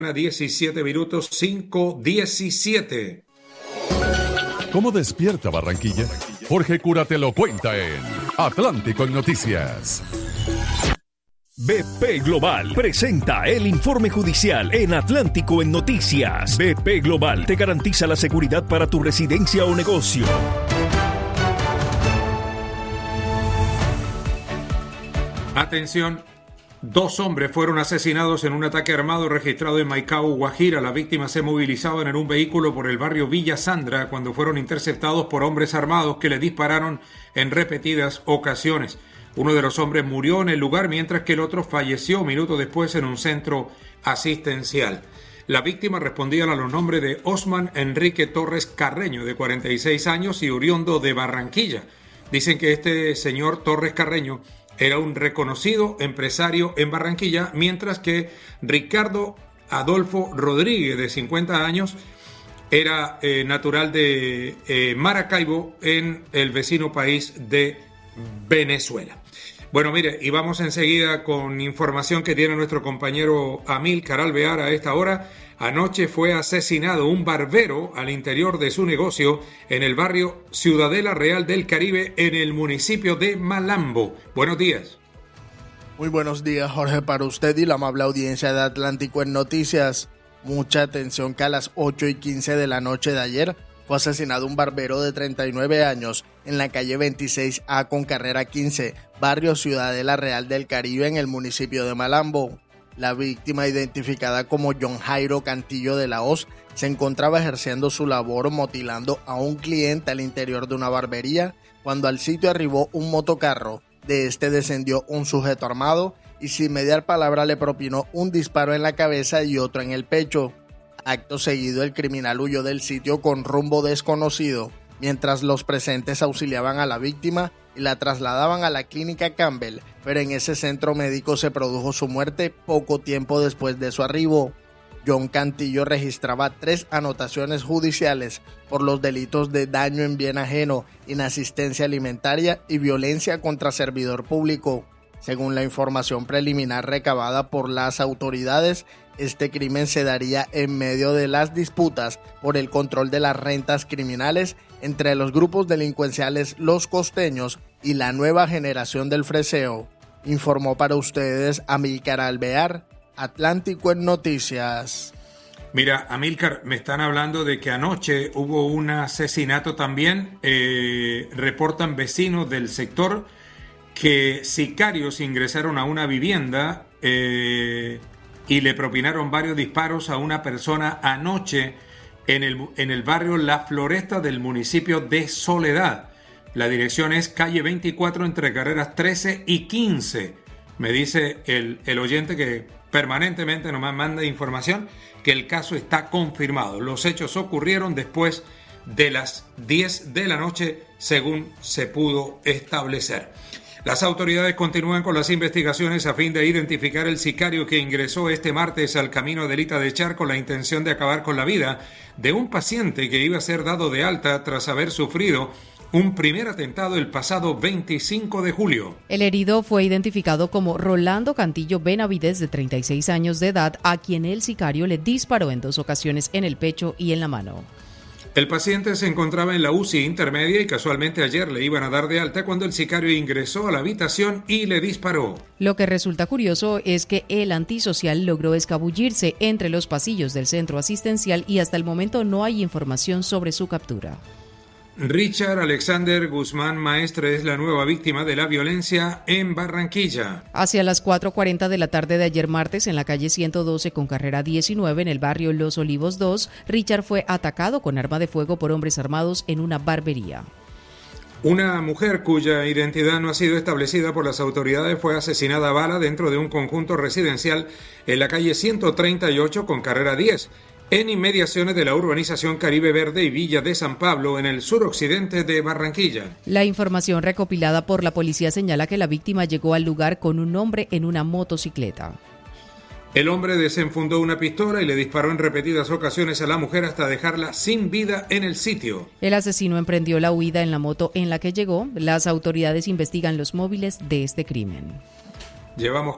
17 minutos, 5:17. ¿Cómo despierta Barranquilla? Jorge Cura te lo cuenta en Atlántico en Noticias. BP Global presenta el informe judicial en Atlántico en Noticias. BP Global te garantiza la seguridad para tu residencia o negocio. Atención, 2 hombres fueron asesinados en un ataque armado registrado en Maicao, Guajira. Las víctimas se movilizaban en un vehículo por el barrio Villa Sandra cuando fueron interceptados por hombres armados que le dispararon en repetidas ocasiones. Uno de los hombres murió en el lugar, mientras que el otro falleció minutos después en un centro asistencial. Las víctimas respondían a los nombres de Osman Enrique Torres Carreño, de 46 años y oriundo de Barranquilla. Dicen que este señor Torres Carreño era un reconocido empresario en Barranquilla, mientras que Ricardo Adolfo Rodríguez, de 50 años, era natural de Maracaibo, en el vecino país de Venezuela. Bueno, mire, y vamos enseguida con información que tiene nuestro compañero Amílcar Alvear a esta hora. Anoche fue asesinado un barbero al interior de su negocio en el barrio Ciudadela Real del Caribe, en el municipio de Malambo. Buenos días. Muy buenos días, Jorge, para usted y la amable audiencia de Atlántico en Noticias. Mucha atención que a las 8:15 de la noche de ayer fue asesinado un barbero de 39 años en la calle 26A con carrera 15, barrio Ciudadela Real del Caribe, en el municipio de Malambo. La víctima, identificada como John Jairo Cantillo de la Hoz, se encontraba ejerciendo su labor motilando a un cliente al interior de una barbería cuando al sitio arribó un motocarro. De este descendió un sujeto armado y sin mediar palabra le propinó un disparo en la cabeza y otro en el pecho. Acto seguido, el criminal huyó del sitio con rumbo desconocido, mientras los presentes auxiliaban a la víctima y la trasladaban a la clínica Campbell, pero en ese centro médico se produjo su muerte poco tiempo después de su arribo. John Cantillo registraba 3 anotaciones judiciales por los delitos de daño en bien ajeno, inasistencia alimentaria y violencia contra servidor público. Según la información preliminar recabada por las autoridades, este crimen se daría en medio de las disputas por el control de las rentas criminales entre los grupos delincuenciales Los Costeños y la nueva generación del freseo. Informó para ustedes Amílcar Alvear, Atlántico en Noticias. Mira, Amílcar, me están hablando de que anoche hubo un asesinato también. Reportan vecinos del sector que sicarios ingresaron a una vivienda y le propinaron varios disparos a una persona anoche en el barrio La Floresta del municipio de Soledad. La dirección es calle 24 entre carreras 13 y 15. Me dice el oyente que permanentemente nos manda información que el caso está confirmado. Los hechos ocurrieron después de las 10 de la noche, según se pudo establecer. Las autoridades continúan con las investigaciones a fin de identificar el sicario que ingresó este martes al camino de Elita de Char con la intención de acabar con la vida de un paciente que iba a ser dado de alta tras haber sufrido un primer atentado el pasado 25 de julio. El herido fue identificado como Rolando Cantillo Benavides, de 36 años de edad, a quien el sicario le disparó en 2 ocasiones en el pecho y en la mano. El paciente se encontraba en la UCI intermedia y casualmente ayer le iban a dar de alta cuando el sicario ingresó a la habitación y le disparó. Lo que resulta curioso es que el antisocial logró escabullirse entre los pasillos del centro asistencial y hasta el momento no hay información sobre su captura. Richard Alexander Guzmán Maestre es la nueva víctima de la violencia en Barranquilla. Hacia las 4:40 de la tarde de ayer martes, en la calle 112 con carrera 19, en el barrio Los Olivos 2, Richard fue atacado con arma de fuego por hombres armados en una barbería. Una mujer cuya identidad no ha sido establecida por las autoridades fue asesinada a bala dentro de un conjunto residencial en la calle 138 con carrera 10. En inmediaciones de la urbanización Caribe Verde y Villa de San Pablo, en el suroccidente de Barranquilla. La información recopilada por la policía señala que la víctima llegó al lugar con un hombre en una motocicleta. El hombre desenfundó una pistola y le disparó en repetidas ocasiones a la mujer hasta dejarla sin vida en el sitio. El asesino emprendió la huida en la moto en la que llegó. Las autoridades investigan los móviles de este crimen. Llevamos,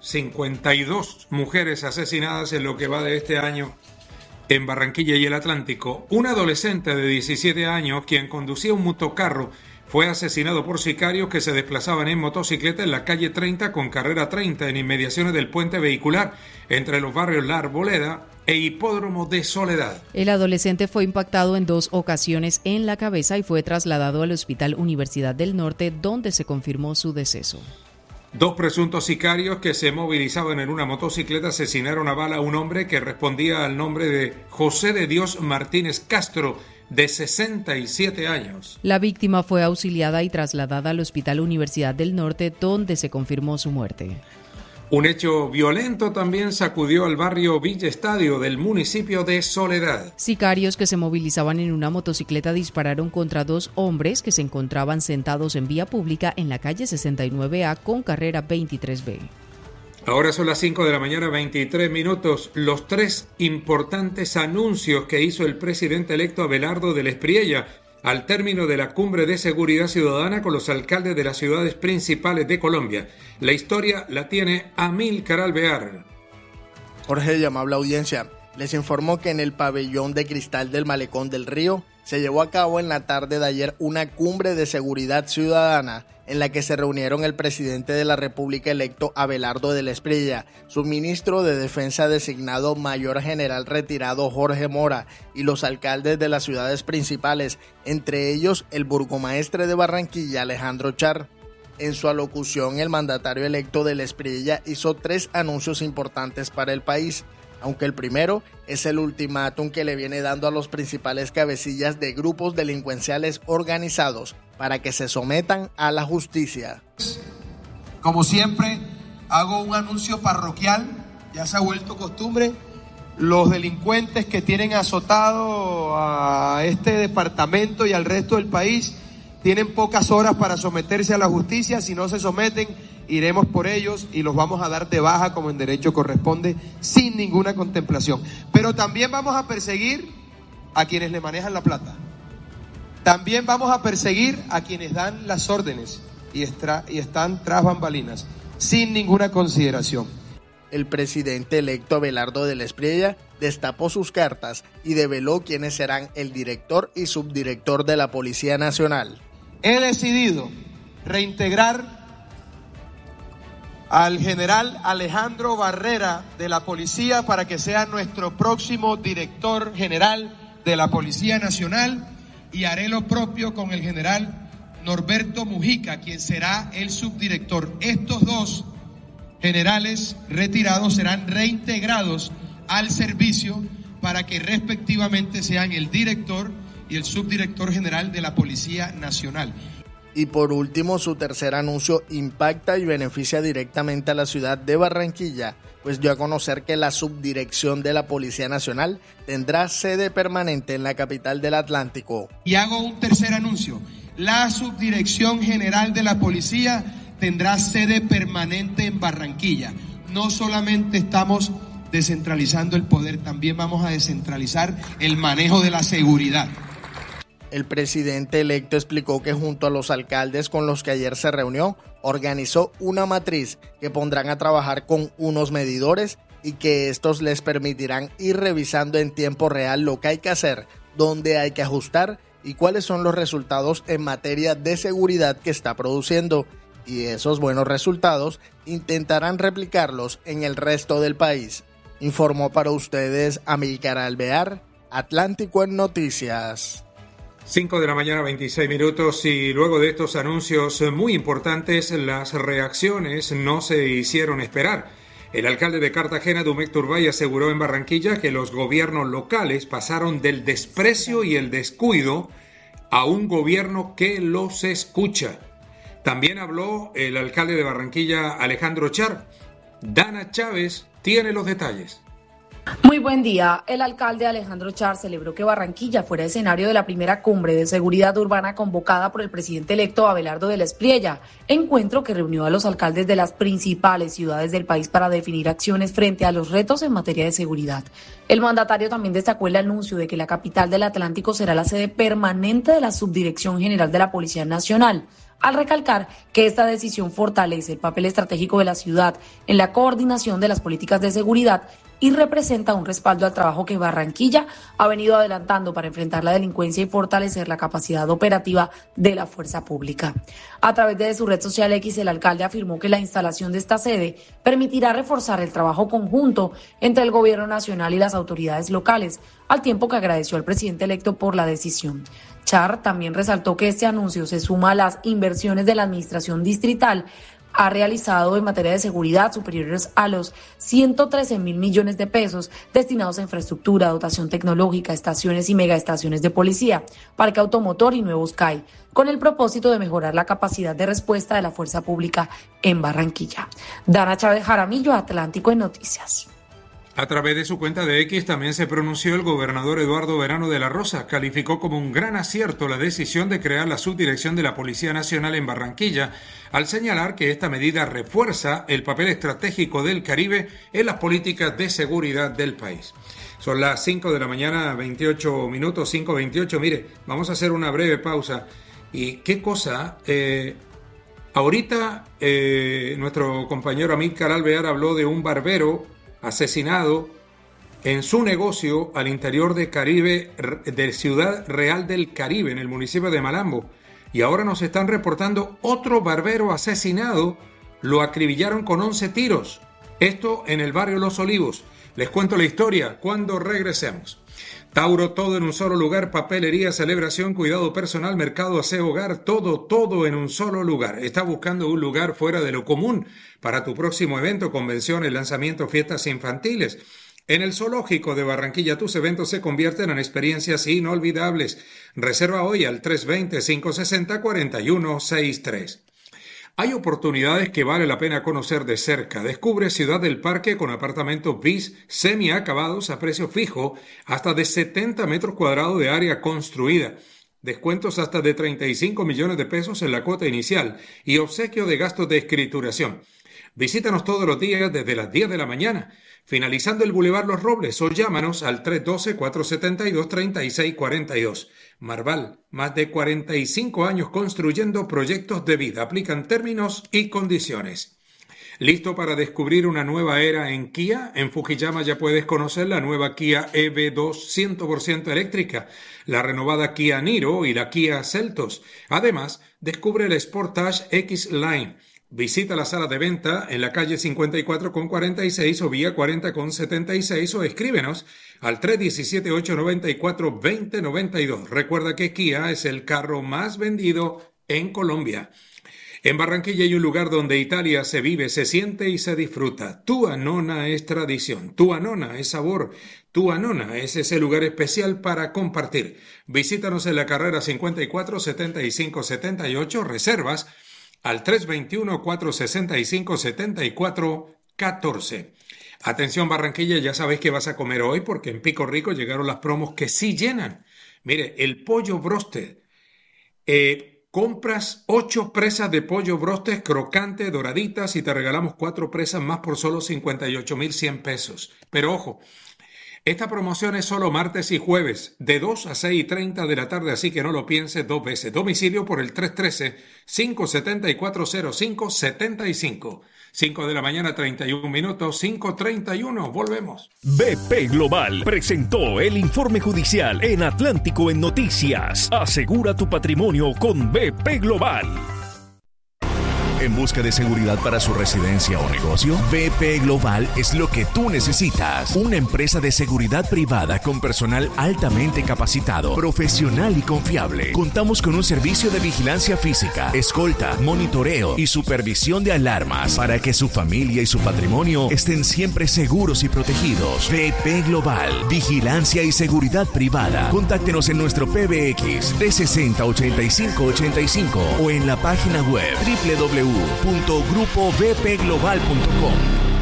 52 mujeres asesinadas en lo que va de este año en Barranquilla y el Atlántico. Un adolescente de 17 años, quien conducía un motocarro, fue asesinado por sicarios que se desplazaban en motocicleta en la calle 30 con carrera 30 en inmediaciones del puente vehicular entre los barrios La Arboleda e Hipódromo de Soledad. El adolescente fue impactado en 2 ocasiones en la cabeza y fue trasladado al Hospital Universidad del Norte, donde se confirmó su deceso. 2 presuntos sicarios que se movilizaban en una motocicleta asesinaron a bala a un hombre que respondía al nombre de José de Dios Martínez Castro, de 67 años. La víctima fue auxiliada y trasladada al Hospital Universidad del Norte, donde se confirmó su muerte. Un hecho violento también sacudió al barrio Villa Estadio del municipio de Soledad. Sicarios que se movilizaban en una motocicleta dispararon contra 2 hombres que se encontraban sentados en vía pública en la calle 69A con carrera 23B. Ahora son las 5 de la mañana, 23 minutos. Los 3 importantes anuncios que hizo el presidente electo Abelardo del Espriella al término de la cumbre de seguridad ciudadana con los alcaldes de las ciudades principales de Colombia. La historia la tiene Amílcar Alvear. Jorge y amable audiencia, les informo que en el pabellón de cristal del Malecón del Río se llevó a cabo en la tarde de ayer una cumbre de seguridad ciudadana en la que se reunieron el presidente de la República electo Abelardo del Espriella, su ministro de Defensa designado Mayor General retirado Jorge Mora y los alcaldes de las ciudades principales, entre ellos el burgomaestre de Barranquilla Alejandro Char. En su alocución, el mandatario electo del Espriella hizo 3 anuncios importantes para el país, aunque el primero es el ultimátum que le viene dando a los principales cabecillas de grupos delincuenciales organizados para que se sometan a la justicia. Como siempre, hago un anuncio parroquial, ya se ha vuelto costumbre. Los delincuentes que tienen azotado a este departamento y al resto del país tienen pocas horas para someterse a la justicia. Si no se someten, iremos por ellos y los vamos a dar de baja como en derecho corresponde, sin ninguna contemplación. Pero también vamos a perseguir a quienes le manejan la plata. También vamos a perseguir a quienes dan las órdenes y están tras bambalinas, sin ninguna consideración. El presidente electo Abelardo del Espriella destapó sus cartas y develó quiénes serán el director y subdirector de la Policía Nacional. He decidido reintegrar al general Alejandro Barrera de la Policía para que sea nuestro próximo director general de la Policía Nacional, y haré lo propio con el general Norberto Mujica, quien será el subdirector. Estos 2 generales retirados serán reintegrados al servicio para que respectivamente sean el director y el subdirector general de la Policía Nacional. Y por último, su tercer anuncio impacta y beneficia directamente a la ciudad de Barranquilla, pues dio a conocer que la subdirección de la Policía Nacional tendrá sede permanente en la capital del Atlántico. Y hago un tercer anuncio. La subdirección general de la policía tendrá sede permanente en Barranquilla. No solamente estamos descentralizando el poder, también vamos a descentralizar el manejo de la seguridad. El presidente electo explicó que junto a los alcaldes con los que ayer se reunió, organizó una matriz que pondrán a trabajar con unos medidores y que estos les permitirán ir revisando en tiempo real lo que hay que hacer, dónde hay que ajustar y cuáles son los resultados en materia de seguridad que está produciendo. Y esos buenos resultados intentarán replicarlos en el resto del país. Informó para ustedes Amílcar Alvear, Atlántico en Noticias. 5 de la mañana, 26 minutos, y luego de estos anuncios muy importantes, las reacciones no se hicieron esperar. El alcalde de Cartagena, Dumec Turbay, aseguró en Barranquilla que los gobiernos locales pasaron del desprecio y el descuido a un gobierno que los escucha. También habló el alcalde de Barranquilla, Alejandro Char. Dana Chávez tiene los detalles. Muy buen día. El alcalde Alejandro Char celebró que Barranquilla fuera escenario de la primera cumbre de seguridad urbana convocada por el presidente electo Abelardo del Espriella, encuentro que reunió a los alcaldes de las principales ciudades del país para definir acciones frente a los retos en materia de seguridad. El mandatario también destacó el anuncio de que la capital del Atlántico será la sede permanente de la Subdirección General de la Policía Nacional. al recalcar que esta decisión fortalece el papel estratégico de la ciudad en la coordinación de las políticas de seguridad y representa un respaldo al trabajo que Barranquilla ha venido adelantando para enfrentar la delincuencia y fortalecer la capacidad operativa de la fuerza pública. A través de su red social X, el alcalde afirmó que la instalación de esta sede permitirá reforzar el trabajo conjunto entre el gobierno nacional y las autoridades locales, al tiempo que agradeció al presidente electo por la decisión. Char también resaltó que este anuncio se suma a las inversiones de la administración distrital ha realizado en materia de seguridad superiores a los 113.000 millones de pesos destinados a infraestructura, dotación tecnológica, estaciones y megaestaciones de policía, parque automotor y nuevos CAI, con el propósito de mejorar la capacidad de respuesta de la fuerza pública en Barranquilla. Dana Chávez Jaramillo, Atlántico en Noticias. A través de su cuenta de X también se pronunció el gobernador Eduardo Verano de la Rosa. Calificó como un gran acierto la decisión de crear la subdirección de la Policía Nacional en Barranquilla, al señalar que esta medida refuerza el papel estratégico del Caribe en las políticas de seguridad del país. Son las 5 de la mañana, 28 minutos, 5:28. Mire, vamos a hacer una breve pausa. ¿Y qué cosa? Ahorita nuestro compañero Amílcar Alvear habló de un barbero asesinado en su negocio al interior de Caribe, de Ciudad Real del Caribe, en el municipio de Malambo. Y ahora nos están reportando otro barbero asesinado. Lo acribillaron con 11 tiros. Esto en el barrio Los Olivos. Les cuento la historia cuando regresemos. Tauro, todo en un solo lugar, papelería, celebración, cuidado personal, mercado, aseo, hogar, todo en un solo lugar. ¿Estás buscando un lugar fuera de lo común para tu próximo evento, convenciones, lanzamientos, fiestas infantiles? En el Zoológico de Barranquilla tus eventos se convierten en experiencias inolvidables. Reserva hoy al 320-560-4163. Hay oportunidades que vale la pena conocer de cerca. Descubre Ciudad del Parque con apartamentos bis semiacabados a precio fijo, hasta de 70 metros cuadrados de área construida. Descuentos hasta de 35 millones de pesos en la cuota inicial y obsequio de gastos de escrituración. Visítanos todos los días desde las 10 de la mañana, finalizando el Boulevard Los Robles, o llámanos al 312-472-3642. Marval, más de 45 años construyendo proyectos de vida. Aplican términos y condiciones. ¿Listo para descubrir una nueva era en Kia? En Fujiyama ya puedes conocer la nueva Kia EV2 100% eléctrica, la renovada Kia Niro y la Kia Seltos. Además, descubre el Sportage X-Line. Visita la sala de venta en la calle 54 con 46 o vía 40 con 76 o escríbenos al 317-894-2092. Recuerda que Kia es el carro más vendido en Colombia. En Barranquilla hay un lugar donde Italia se vive, se siente y se disfruta. Tua Nonna es tradición, Tua Nonna es sabor, Tua Nonna es ese lugar especial para compartir. Visítanos en la carrera 54 75 78, reservas al 321-465-7414. Atención Barranquilla, ya sabes que vas a comer hoy porque en Pico Rico llegaron las promos que sí llenan. Mire, el pollo brosted. Compras 8 presas de pollo brosted crocante, doraditas, y te regalamos 4 presas más por solo 58,100 pesos. Pero ojo, esta promoción es solo martes y jueves, de 2 a 6:30 de la tarde, así que no lo pienses dos veces. Domicilio por el 313-574-0575. 5 de la mañana, 31 minutos, 5:31. Volvemos. BP Global presentó el informe judicial en Atlántico en Noticias. Asegura tu patrimonio con BP Global. ¿En busca de seguridad para su residencia o negocio? BP Global es lo que tú necesitas. Una empresa de seguridad privada con personal altamente capacitado, profesional y confiable. Contamos con un servicio de vigilancia física, escolta, monitoreo y supervisión de alarmas para que su familia y su patrimonio estén siempre seguros y protegidos. BP Global, vigilancia y seguridad privada. Contáctenos en nuestro PBX 360-8585 o en la página web www.grupobpglobal.com.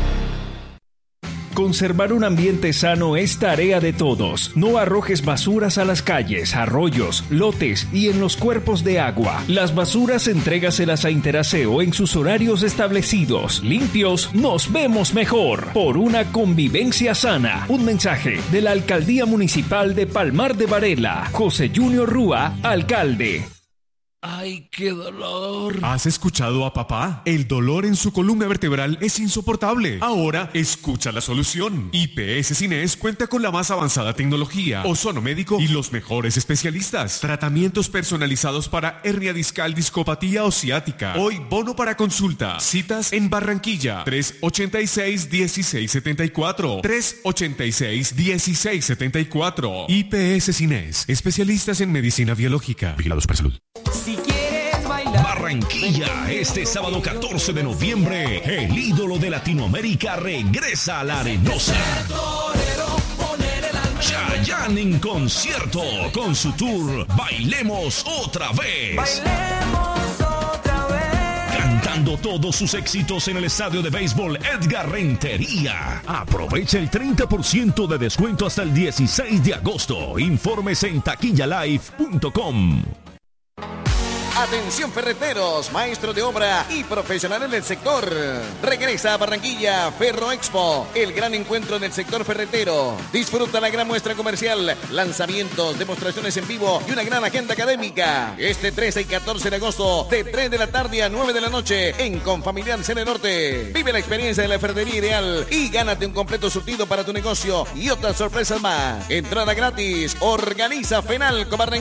Conservar un ambiente sano es tarea de todos. No arrojes basuras a las calles, arroyos, lotes y en los cuerpos de agua. Las basuras entrégaselas a Interaseo en sus horarios establecidos. Limpios, nos vemos mejor. Por una convivencia sana. Un mensaje de la Alcaldía Municipal de Palmar de Varela. José Junior Rúa, alcalde. ¡Ay, qué dolor! ¿Has escuchado a papá? El dolor en su columna vertebral es insoportable. Ahora, escucha la solución. IPS Cines cuenta con la más avanzada tecnología, ozono médico y los mejores especialistas. Tratamientos personalizados para hernia discal, discopatía o ciática. Hoy, bono para consulta. Citas en Barranquilla. 386-1674. 386-1674. IPS Cines. Especialistas en medicina biológica. Vigilados por salud. Si quieres bailar. Barranquilla, este sábado 14 de noviembre, el ídolo de Latinoamérica regresa a la Arenosa. Chayanne en concierto con su tour Bailemos Otra Vez. Bailemos otra vez. Cantando todos sus éxitos en el estadio de béisbol Edgar Rentería. Aprovecha el 30% de descuento hasta el 16 de agosto. Informes en taquillalive.com. Atención ferreteros, maestros de obra y profesionales del sector. Regresa a Barranquilla Ferro Expo, el gran encuentro del sector ferretero. Disfruta la gran muestra comercial, lanzamientos, demostraciones en vivo y una gran agenda académica. Este 13 y 14 de agosto, de 3 de la tarde a 9 de la noche, en Confamiliar Cene Norte. Vive la experiencia de la ferretería ideal y gánate un completo surtido para tu negocio y otras sorpresas más. Entrada gratis. Organiza Fenalco Barranquilla.